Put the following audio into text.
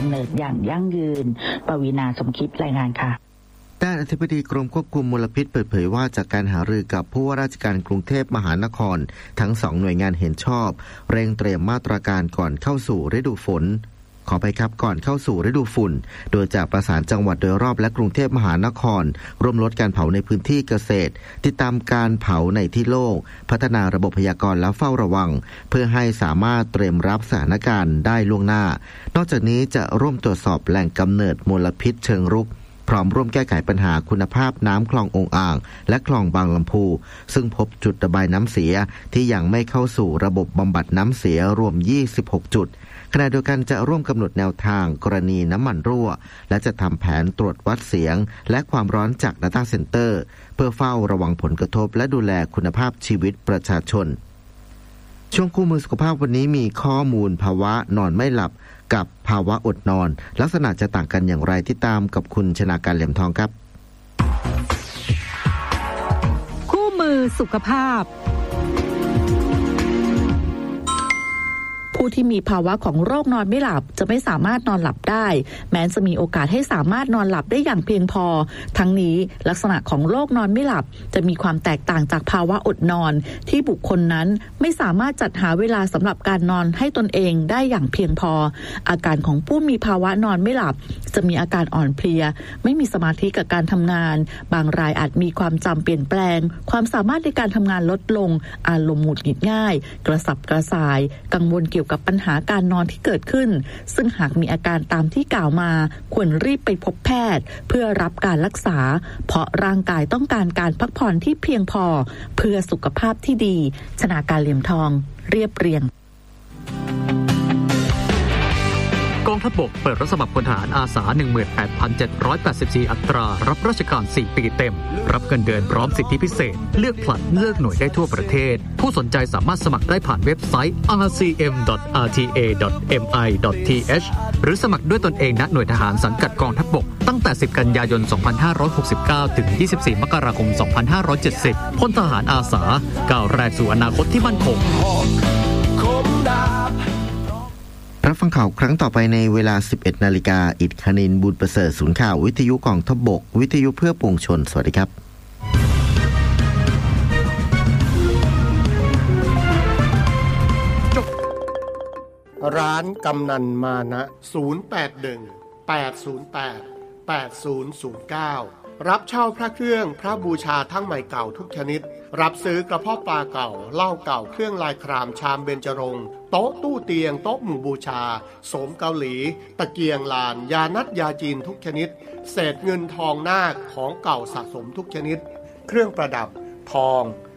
ำเนิดอย่างยั่งยืนปวีณา สมคิดรายงานค่ะด้านอธิบดีกรมควบคุมมลพิษเปิดเผยว่าจากการหารือกับผู้ว่าราชการกรุงเทพมหานครทั้ง2หน่วยงานเห็นชอบเร่งเตรียมมาตรการก่อนเข้าสู่ฤดูฝนขอไปครับก่อนเข้าสู่ฤดูฝุ่นโดยจะประสานจังหวัดโดยรอบและกรุงเทพมหานครร่วมลดการเผาในพื้นที่เกษตรติดตามการเผาในที่โล่งพัฒนาระบบพยากรณ์และเฝ้าระวังเพื่อให้สามารถเตรียมรับสถานการณ์ได้ล่วงหน้านอกจากนี้จะร่วมตรวจสอบแหล่งกำเนิดมลพิษเชิงรุกพร้อมร่วมแก้ไขปัญหาคุณภาพน้ำคลององอ่างและคลองบางลำพูซึ่งพบจุดระบายน้ำเสียที่ยังไม่เข้าสู่ระบบบำบัดน้ำเสียรวม26จุดขณะเดียวกันจะร่วมกำหนดแนวทางกรณีน้ำมันรั่วและจะทำแผนตรวจวัดเสียงและความร้อนจาก Data Center เพื่อเฝ้าระวังผลกระทบและดูแลคุณภาพชีวิตประชาชนช่วงคู่มือสุขภาพวันนี้มีข้อมูลภาวะนอนไม่หลับกับภาวะอดนอนลักษณะจะต่างกันอย่างไรที่ตามกับคุณชนาการเหลี่ยมทองครับคู่มือสุขภาพผู้ที่มีภาวะของโรคนอนไม่หลับจะไม่สามารถนอนหลับได้แม้จะมีโอกาสให้สามารถนอนหลับได้อย่างเพียงพอทั้งนี้ลักษณะของโรคนอนไม่หลับจะมีความแตกต่างจากภาวะอดนอนที่บุคคลนั้นไม่สามารถจัดหาเวลาสำหรับการนอนให้ตนเองได้อย่างเพียงพออาการของผู้มีภาวะนอนไม่หลับจะมีอาการอ่อนเพลียไม่มีสมาธิกับการทำงานบางรายอาจมีความจำเปลี่ยนแปลงความสามารถในการทำงานลดลงอารมณ์หงุดหงิดง่ายกระสับกระส่ายกังวลเกี่ยวกับปัญหาการนอนที่เกิดขึ้นซึ่งหากมีอาการตามที่กล่าวมาควรรีบไปพบแพทย์เพื่อรับการรักษาเพราะร่างกายต้องการการพักผ่อนที่เพียงพอเพื่อสุขภาพที่ดีชนาการเหลี่ยมทองเรียบเรียงกองทัพบกเปิดรับสมัครพลทหารอาสา 18,784 อัตรารับราชการ 4 ปีเต็มรับเงินเดือนพร้อมสิทธิพิเศษเลือกผลัดเลือกหน่วยได้ทั่วประเทศผู้สนใจสามารถสมัครได้ผ่านเว็บไซต์ rcm.rta.mi.th หรือสมัครด้วยตนเองณหน่วยทหารสังกัดกองทัพบกตั้งแต่ 10 กันยายน 2569 ถึง 24 มกราคม 2570 พลทหารอาสาก้าวแรกสู่อนาคตที่มั่นคงรับฟังข่าวครั้งต่อไปในเวลา 11 นาฬิกาอิฐคณินทร์บุญประเสริฐศูนย์ข่าววิทยุกองทัพบกวิทยุเพื่อปวงชนสวัสดีครับร้านกำนันมานะ081-808-8009รับเช่าพระเครื่องพระบูชาทั้งใหม่เก่าทุกชนิดรับซื้อกระเพาะปลาเก่าเหล้าเก่าเครื่องลายครามชามเบญจรงค์โต๊ะตู้เตียงโต๊ะหมู่บูชาโสมเกาหลีตะเกียงลานยานัดยาจีนทุกชนิดเศษเงินทองนาคของเก่าสะสมทุกชนิดเครื่องประดับทอง